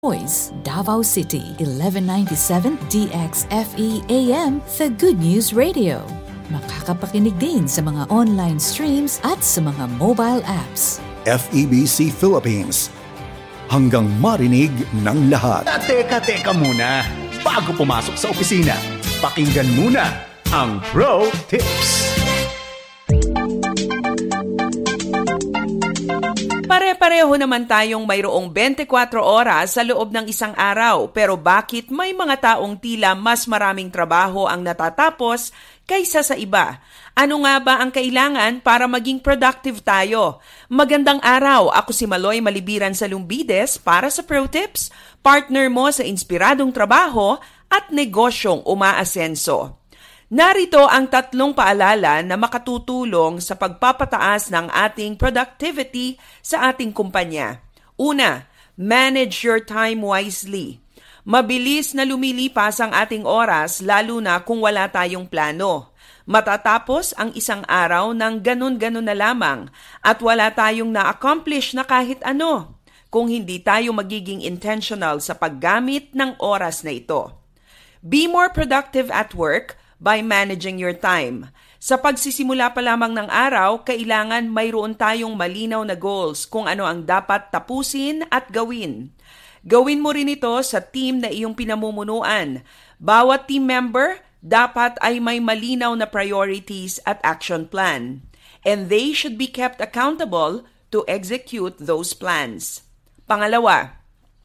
Voice, Davao City, 1197 DXFE AM, The Good News Radio. Makakapakinig din sa mga online streams at sa mga mobile apps. FEBC Philippines. Hanggang marinig ng lahat. Teka muna. Bago pumasok sa opisina, pakinggan muna ang Pro Tips. Pare-pareho naman tayong mayroong 24 oras sa loob ng isang araw, pero bakit may mga taong tila mas maraming trabaho ang natatapos kaysa sa iba? Ano nga ba ang kailangan para maging productive tayo? Magandang araw, ako si Maloy Malibiran sa Lumbides para sa Pro Tips, partner mo sa inspiradong trabaho at negosyong umaasenso. Narito ang 3 paalala na makatutulong sa pagpapataas ng ating productivity sa ating kumpanya. Una, manage your time wisely. Mabilis na lumilipas ang ating oras lalo na kung wala tayong plano. Matatapos ang isang araw ng ganun-ganun na lamang at wala tayong na-accomplish na kahit ano kung hindi tayo magiging intentional sa paggamit ng oras na ito. Be more productive at work by managing your time. Sa pagsisimula pa lamang ng araw, kailangan mayroon tayong malinaw na goals kung ano ang dapat tapusin at gawin. Gawin mo rin ito sa team na iyong pinamumunuan. Bawat team member dapat ay may malinaw na priorities at action plan. And they should be kept accountable to execute those plans. Pangalawa,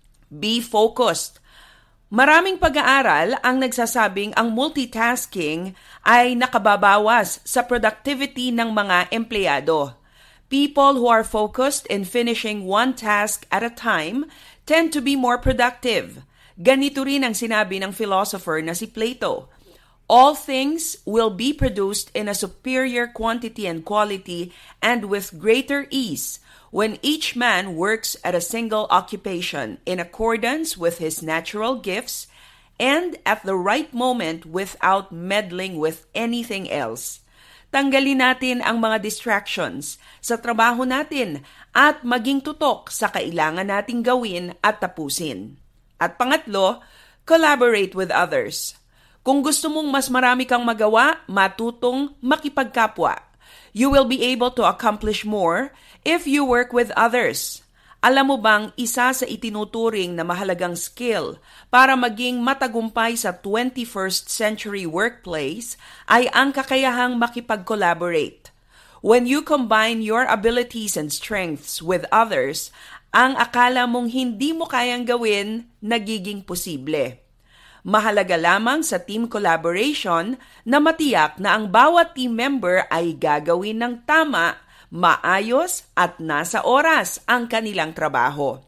be focused. Maraming pag-aaral ang nagsasabing ang multitasking ay nakababawas sa productivity ng mga empleyado. People who are focused in finishing one task at a time tend to be more productive. Ganito rin ang sinabi ng philosopher na si Plato. All things will be produced in a superior quantity and quality and with greater ease when each man works at a single occupation in accordance with his natural gifts and at the right moment without meddling with anything else. Tanggalin natin ang mga distractions sa trabaho natin at maging tutok sa kailangan nating gawin at tapusin. At pangatlo, collaborate with others. Kung gusto mong mas marami kang magawa, matutong makipagkapwa. You will be able to accomplish more if you work with others. Alam mo bang isa sa itinuturing na mahalagang skill para maging matagumpay sa 21st century workplace ay ang kakayahang makipag-collaborate. When you combine your abilities and strengths with others, ang akala mong hindi mo kayang gawin, nagiging posible. Mahalaga lamang sa team collaboration na matiyak na ang bawat team member ay gagawin ng tama, maayos at nasa oras ang kanilang trabaho.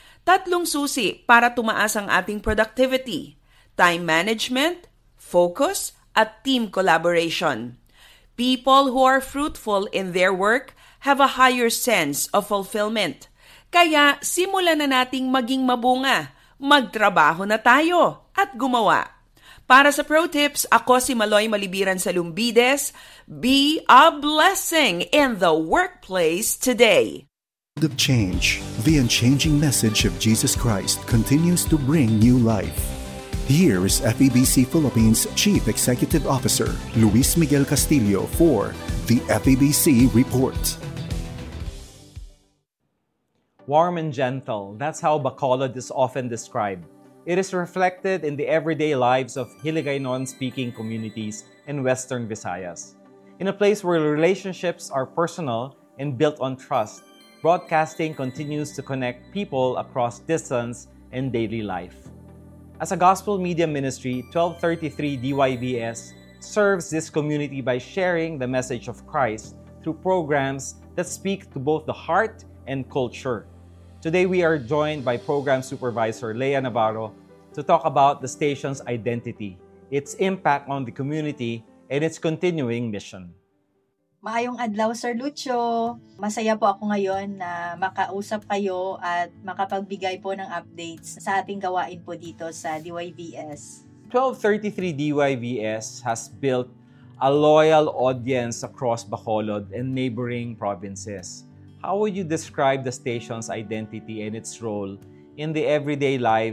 3 susi para tumaas ang ating productivity: time management, focus at team collaboration. People who are fruitful in their work have a higher sense of fulfillment. Kaya simulan na nating maging mabunga. Magtrabaho na tayo at gumawa. Para sa Pro Tips, ako si Maloy Malibiran sa Lumbides. Be a blessing in the workplace today. The change, the unchanging message of Jesus Christ continues to bring new life. Here is FEBC Philippines Chief Executive Officer Luis Miguel Castillo for the FEBC Report. Warm and gentle, that's how Bacolod is often described. It is reflected in the everyday lives of Hiligaynon-speaking communities in Western Visayas. In a place where relationships are personal and built on trust, broadcasting continues to connect people across distance and daily life. As a gospel media ministry, 1233 DYBS serves this community by sharing the message of Christ through programs that speak to both the heart and culture. Today, we are joined by Program Supervisor Lea Navarro to talk about the station's identity, its impact on the community, and its continuing mission. Maayong adlaw, Sir Lucio. Masaya po ako ngayon na makausap kayo at makapagbigay po ng updates sa ating gawain po dito sa DYBS. 1233 DYBS has built a loyal audience across Bacolod and neighboring provinces. How would you describe the station's identity and its role in the everyday lives